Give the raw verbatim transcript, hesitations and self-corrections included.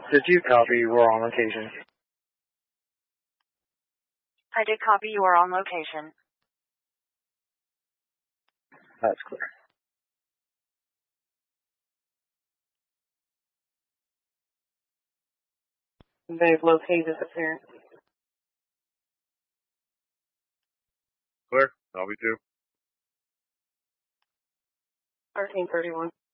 Did you copy you were on location? I did copy you are on location. That's clear. They've located the parent. Clear. Copy two. thirteen thirty-one.